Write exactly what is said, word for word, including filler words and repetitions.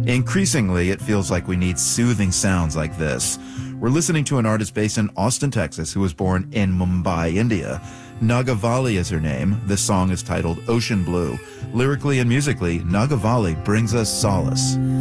Increasingly, it feels like we need soothing sounds like this. We're listening to an artist based in Austin, Texas, who was born in Mumbai, India. Nagavali is her name. This song is titled Ocean Blue. Lyrically and musically, Nagavali brings us solace.